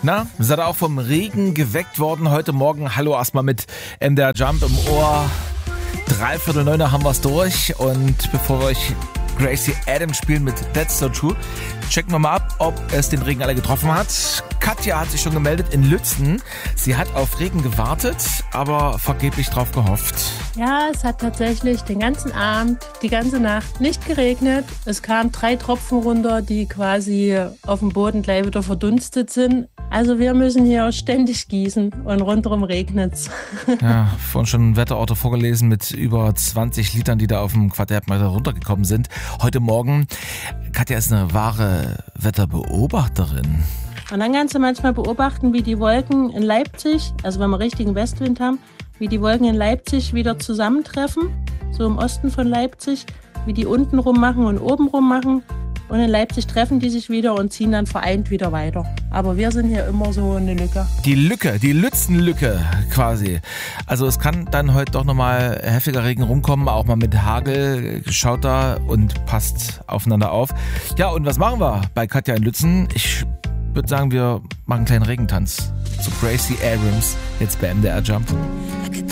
Na, seid ihr auch vom Regen geweckt worden heute Morgen? Hallo erstmal mit MDR Jump im Ohr. 8:45 haben wir es durch. Und bevor wir euch Gracie Adams spielen mit That's So True, checken wir mal ab, ob es den Regen alle getroffen hat. Katja hat sich schon gemeldet in Lützen. Sie hat auf Regen gewartet, aber vergeblich drauf gehofft. Ja, es hat tatsächlich den ganzen Abend, die ganze Nacht nicht geregnet. Es kamen 3 Tropfen runter, die quasi auf dem Boden gleich wieder verdunstet sind. Also wir müssen hier ständig gießen und rundherum regnet's. Ja, vorhin schon ein Wetterauto vorgelesen mit über 20 Litern, die da auf dem Quadratmeter runtergekommen sind. Heute Morgen, Katja ist eine wahre Wetterbeobachterin. Und dann kannst du manchmal beobachten, wie die Wolken in Leipzig, also wenn wir richtigen Westwind haben, wie die Wolken in Leipzig wieder zusammentreffen, so im Osten von Leipzig, wie die unten rum machen und oben rum machen. Und in Leipzig treffen die sich wieder und ziehen dann vereint wieder weiter. Aber wir sind hier immer so eine Lücke. Die Lücke, die Lützenlücke quasi. Also es kann dann heute doch nochmal heftiger Regen rumkommen, auch mal mit Hagel. Schaut da und passt aufeinander auf. Ja, und was machen wir bei Katja in Lützen? Ich würde sagen, wir machen einen kleinen Regentanz zu Gracie Abrams, jetzt bei MDR Jump.